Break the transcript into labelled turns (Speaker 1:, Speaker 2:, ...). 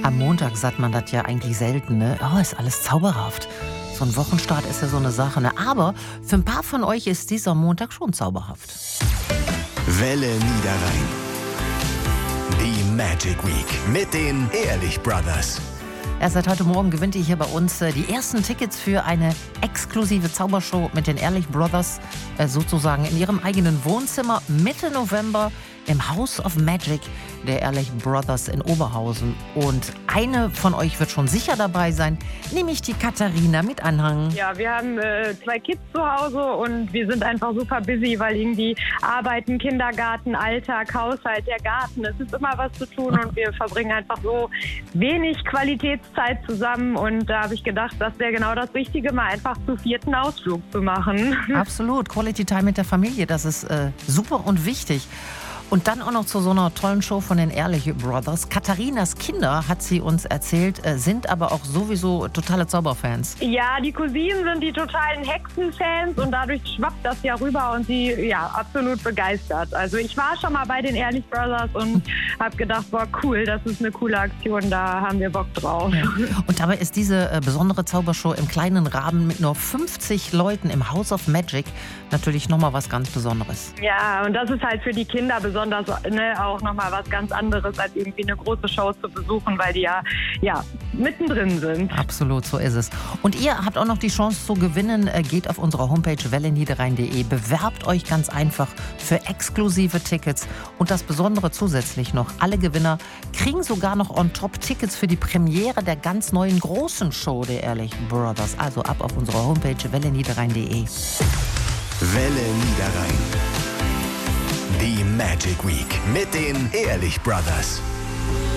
Speaker 1: Am Montag sagt man das ja eigentlich selten, ne? Oh, ist alles zauberhaft. So ein Wochenstart ist ja so eine Sache, ne? Aber für ein paar von euch ist dieser Montag schon zauberhaft.
Speaker 2: Welle Niederrhein. Die Magic Week mit den Ehrlich Brothers.
Speaker 1: Erst seit heute Morgen gewinnt ihr hier bei uns die ersten Tickets für eine exklusive Zaubershow mit den Ehrlich Brothers, sozusagen in ihrem eigenen Wohnzimmer Mitte November im House of Magic der Ehrlich Brothers in Oberhausen. Und eine von euch wird schon sicher dabei sein, nämlich die Katharina mit Anhang.
Speaker 3: Ja, wir haben 2 Kids zu Hause und wir sind einfach super busy, weil irgendwie Arbeiten, Kindergarten, Alltag, Haushalt, der Garten, es ist immer was zu tun und wir verbringen einfach so wenig Qualitätszeit zusammen und da habe ich gedacht, das wäre genau das Richtige, mal einfach zu 4. Ausflug zu machen.
Speaker 1: Absolut, Quality Time mit der Familie, das ist super und wichtig. Und dann auch noch zu so einer tollen Show von den Ehrlich Brothers. Katharinas Kinder, hat sie uns erzählt, sind aber auch sowieso totale Zauberfans.
Speaker 3: Ja, die Cousinen sind die totalen Hexenfans und dadurch schwappt das ja rüber und sie, ja, absolut begeistert. Also ich war schon mal bei den Ehrlich Brothers und habe gedacht, boah, cool, das ist eine coole Aktion, da haben wir Bock drauf.
Speaker 1: Ja. Und dabei ist diese besondere Zaubershow im kleinen Rahmen mit nur 50 Leuten im House of Magic natürlich nochmal was ganz Besonderes.
Speaker 3: Ja, und das ist halt für die Kinder besonders, ne, auch nochmal was ganz anderes, als irgendwie eine große Show zu besuchen, weil die ja mittendrin sind.
Speaker 1: Absolut, so ist es. Und ihr habt auch noch die Chance zu gewinnen. Geht auf unsere Homepage welleniederrhein.de, bewerbt euch ganz einfach für exklusive Tickets. Und das Besondere zusätzlich noch, alle Gewinner kriegen sogar noch on top Tickets für die Premiere der ganz neuen großen Show der Ehrlich Brothers. Also ab auf unsere Homepage welleniederrhein.de.
Speaker 2: Welle Niederrhein. Die Magic Week mit den Ehrlich Brothers.